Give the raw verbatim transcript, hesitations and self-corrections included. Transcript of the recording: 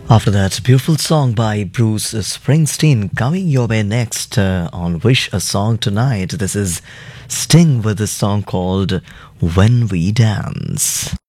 After that beautiful song by Bruce Springsteen, coming your way next uh, on Wish a Song Tonight. This is Sting with a song called When We Dance.